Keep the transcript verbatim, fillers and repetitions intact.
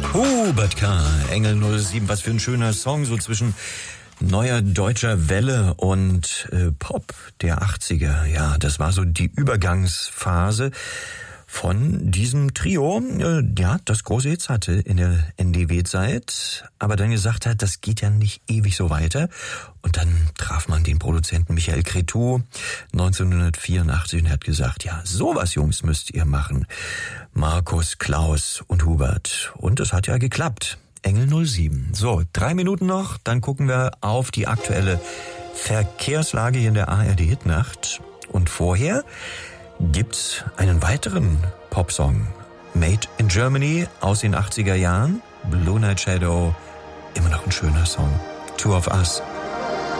Hubert K., Engel null sieben, was für ein schöner Song, so zwischen neuer deutscher Welle und äh, Pop der achtziger. Ja, das war so die Übergangsphase von diesem Trio, äh, ja, das große Hits hatte in der N D W-Zeit, aber dann gesagt hat, das geht ja nicht ewig so weiter. Und dann traf man den Produzenten Michael Cretu neunzehnhundertvierundachtzig und er hat gesagt, ja, sowas, Jungs, müsst ihr machen. Markus, Klaus und Hubert. Und es hat ja geklappt. Engel null sieben. So, drei Minuten noch, dann gucken wir auf die aktuelle Verkehrslage hier in der A R D-Hitnacht. Und vorher gibt's einen weiteren Popsong. Made in Germany aus den achtziger Jahren. Blue Night Shadow, immer noch ein schöner Song. Two of Us.